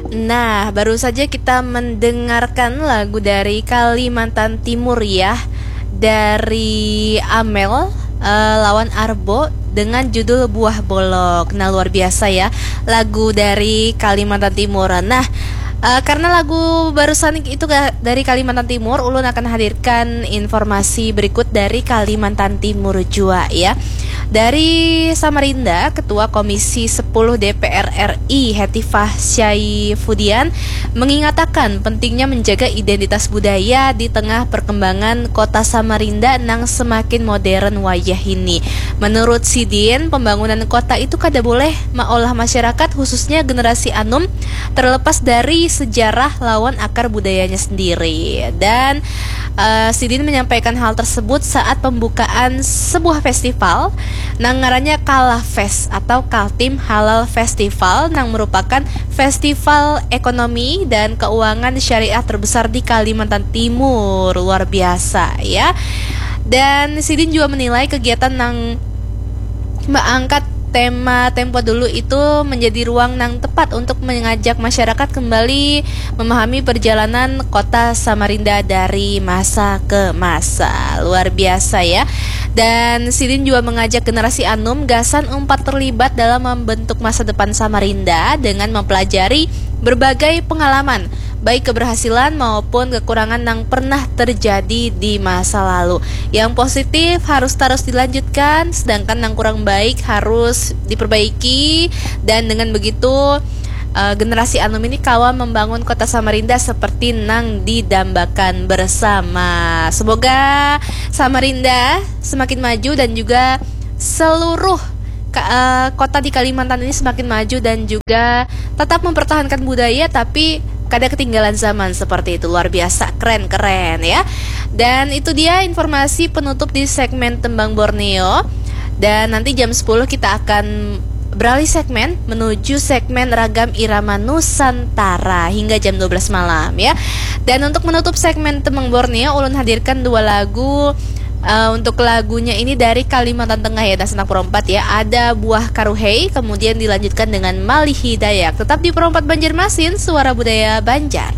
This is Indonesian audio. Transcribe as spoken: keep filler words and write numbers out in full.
Nah, baru saja kita mendengarkan lagu dari Kalimantan Timur ya, dari Amel eh, lawan Arbo dengan judul Buah Bolok. Nah, luar biasa ya lagu dari Kalimantan Timur. Nah, eh, karena lagu barusan itu ga- dari Kalimantan Timur, Ulun akan hadirkan informasi berikut dari Kalimantan Timur jua ya. Dari Samarinda, Ketua Komisi sepuluh D P R R I Hetifah Syaifudian mengatakan pentingnya menjaga identitas budaya di tengah perkembangan kota Samarinda nang semakin modern wayah ini. Menurut Sidin, pembangunan kota itu kada boleh maolah masyarakat khususnya generasi anum terlepas dari sejarah lawan akar budayanya sendiri. Dan uh, Sidin menyampaikan hal tersebut saat pembukaan sebuah festival nang ngarannya Kalah Fest atau Kaltim Halal Festival, nang merupakan festival ekonomi dan keuangan syariah terbesar di Kalimantan Timur. Luar biasa ya. Dan Sidin juga menilai kegiatan nang mengangkat tema Tempo Dulu itu menjadi ruang nang tepat untuk mengajak masyarakat kembali memahami perjalanan kota Samarinda dari masa ke masa. Luar biasa ya. Dan Sidin juga mengajak generasi anum gasan empat terlibat dalam membentuk masa depan Samarinda dengan mempelajari berbagai pengalaman, baik keberhasilan maupun kekurangan yang pernah terjadi di masa lalu. Yang positif harus terus dilanjutkan, sedangkan yang kurang baik harus diperbaiki. Dan dengan begitu uh, generasi anum ini kawan membangun kota Samarinda seperti nang didambakan bersama. Semoga Samarinda semakin maju dan juga seluruh uh, kota di Kalimantan ini semakin maju dan juga tetap mempertahankan budaya tapi kada ketinggalan zaman seperti itu. Luar biasa, keren-keren ya. Dan itu dia informasi penutup di segmen Tembang Borneo. Dan nanti jam sepuluh kita akan beralih segmen menuju segmen Ragam Irama Nusantara hingga jam dua belas malam ya. Dan untuk menutup segmen Tembang Borneo, ulun hadirkan dua lagu. Uh, untuk lagunya ini dari Kalimantan Tengah ya, dan Senak Perompat ya. Ada Buah Karuhei, kemudian dilanjutkan dengan Malihi Dayak. Tetap di Perompat Banjarmasin, suara budaya Banjar.